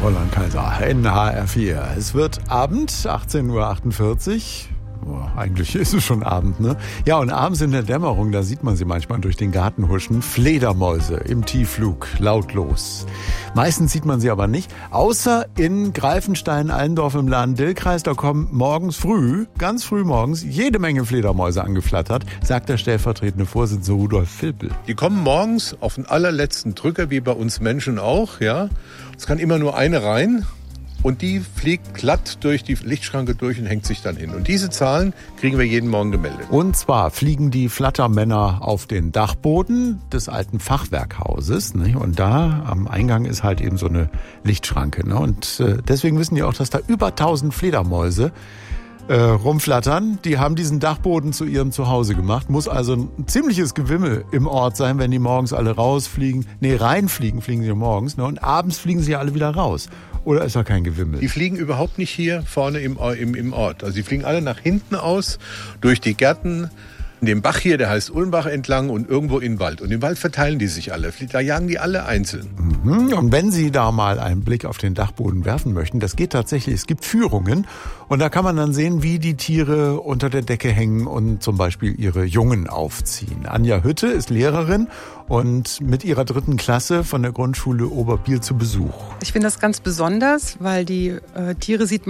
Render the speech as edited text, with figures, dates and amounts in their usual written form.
Roland Kaiser, NHR4. Es wird Abend, 18:48 Uhr. Eigentlich ist es schon Abend, ne? Ja, und abends in der Dämmerung, da sieht man sie manchmal durch den Garten huschen. Fledermäuse im Tiefflug, lautlos. Meistens sieht man sie aber nicht, außer in Greifenstein-Allendorf im Lahn-Dill-Kreis. Da kommen morgens früh, ganz früh morgens, jede Menge Fledermäuse angeflattert, sagt der stellvertretende Vorsitzende Rudolf Vilpel. Die kommen morgens auf den allerletzten Drücker, wie bei uns Menschen auch, ja. Es kann immer nur eine rein. Und die fliegt glatt durch die Lichtschranke durch und hängt sich dann hin. Und diese Zahlen kriegen wir jeden Morgen gemeldet. Und zwar fliegen die Flattermänner auf den Dachboden des alten Fachwerkhauses. Ne? Und da am Eingang ist halt eben so eine Lichtschranke. Ne? Und deswegen wissen die auch, dass da über 1000 Fledermäuse rumflattern. Die haben diesen Dachboden zu ihrem Zuhause gemacht. Muss also ein ziemliches Gewimmel im Ort sein, wenn die morgens alle rausfliegen. Nee, reinfliegen fliegen sie morgens. Ne? Und abends fliegen sie alle wieder raus. Oder ist da kein Gewimmel? Die fliegen überhaupt nicht hier vorne im Ort. Also die fliegen alle nach hinten aus, durch die Gärten, den Bach hier, der heißt Ulmbach entlang und irgendwo in den Wald. Und im Wald verteilen die sich alle. Da jagen die alle einzeln. Und wenn Sie da mal einen Blick auf den Dachboden werfen möchten, das geht tatsächlich, es gibt Führungen. Und da kann man dann sehen, wie die Tiere unter der Decke hängen und zum Beispiel ihre Jungen aufziehen. Anja Hütte ist Lehrerin und mit ihrer 3. Klasse von der Grundschule Oberbiel zu Besuch. Ich finde das ganz besonders, weil die Tiere sieht man